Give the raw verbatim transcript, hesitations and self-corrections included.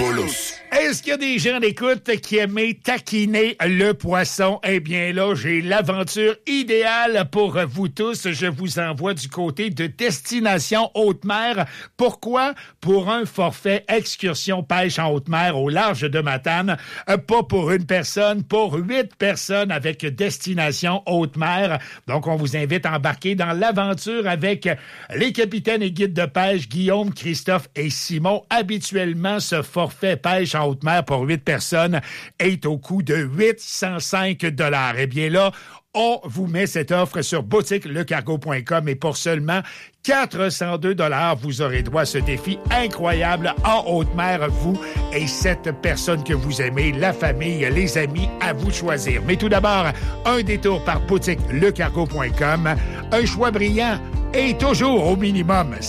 bolos. Est-ce qu'il y a des gens d'écoute qui aiment taquiner le poisson? Eh bien là, j'ai l'aventure idéale pour vous tous. Je vous envoie du côté de Destination Haute-Mer. Pourquoi? Pour un forfait excursion pêche en haute mer au large de Matane. Pas pour une personne, pour huit personnes avec Destination Haute-Mer. Donc, on vous invite à embarquer dans l'aventure avec les capitaines et guides de pêche Guillaume, Christophe et Simon. Habituellement, ce forfait pêche en haute mer pour huit personnes est au coût de huit cent cinq dollars. Eh bien là, on vous met cette offre sur boutique le cargo point com et pour seulement quatre cent deux dollars, vous aurez droit à ce défi incroyable en haute mer, vous et cette personne que vous aimez, la famille, les amis, à vous de choisir. Mais tout d'abord, un détour par boutique le cargo point com, un choix brillant et toujours au minimum